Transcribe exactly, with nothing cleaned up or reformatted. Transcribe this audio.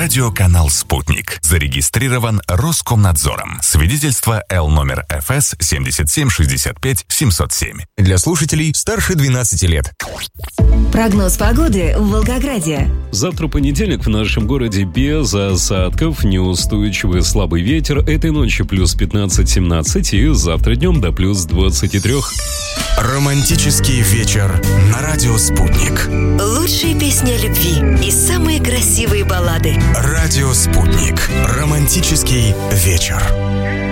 Радиоканал «Спутник». Зарегистрирован Роскомнадзором. Свидетельство Л номер эф эс семьдесят семь шестьдесят пять семьсот семь. Для слушателей старше двенадцати лет. Прогноз погоды в Волгограде. Завтра понедельник в нашем городе без осадков, неустойчивый слабый ветер. Этой ночью плюс пятнадцать-семнадцать и завтра днем до плюс двадцати трёх. Романтический вечер на радио «Спутник». Лучшие песни о любви и самые красивые баллады. Радио «Спутник». Романтический вечер.